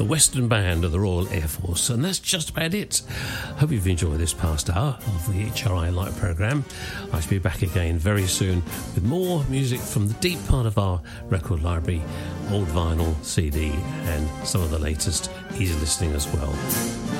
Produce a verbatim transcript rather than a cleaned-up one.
the Western Band of the Royal Air Force. And that's just about it. Hope you've enjoyed this past hour of the H R I Light programme. I shall be back again very soon with more music from the deep part of our record library, old vinyl, C D, and some of the latest easy listening as well.